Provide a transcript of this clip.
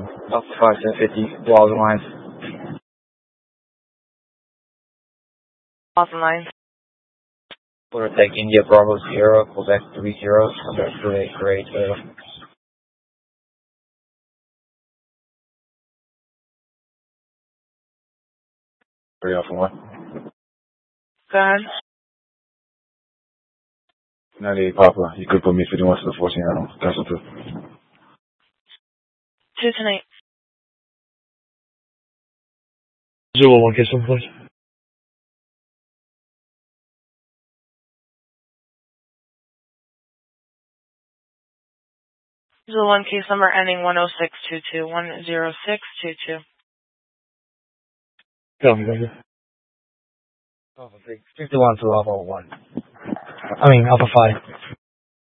Alpha 5, 1050, do all the lines. Awesome lines. Quarter Tech India Bravo 0, Quebec 30, great. 3 Alpha 1. Go ahead. 98 Papa, you could put me 51 to the 14 Animal, Castle 2. 2 tonight. Zulu 1, case 1, please. Zulu 1 case number ending 10622. 10622. Copy, thank you. Alpha 3, 51 to Alpha 1. Alpha 5.